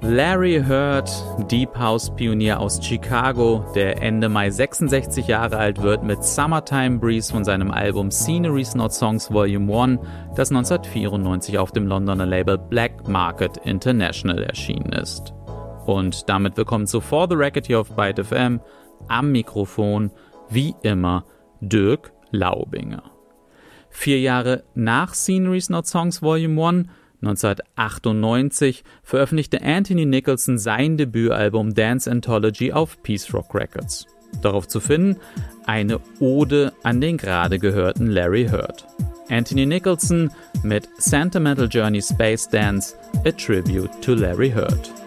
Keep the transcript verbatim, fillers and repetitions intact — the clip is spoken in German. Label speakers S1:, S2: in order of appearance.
S1: Larry Heard, Deep House Pionier aus Chicago, der Ende Mai sechsundsechzig Jahre alt wird, mit Summertime Breeze von seinem Album Sceneries Not Songs Volume eins, das neunzehnhundertvierundneunzig auf dem Londoner Label Black Market International erschienen ist. Und damit willkommen zu For the Record hier auf Byte F M. Am Mikrofon, wie immer, Dirk Laubinger. Vier Jahre nach Sceneries Not Songs Volume eins, neunzehnhundertachtundneunzig, veröffentlichte Anthony Nicholson sein Debütalbum Dance Anthology auf Peace Rock Records. Darauf zu finden, eine Ode an den gerade gehörten Larry Heard. Anthony Nicholson mit Sentimental Journey Space Dance, a Tribute to Larry Heard.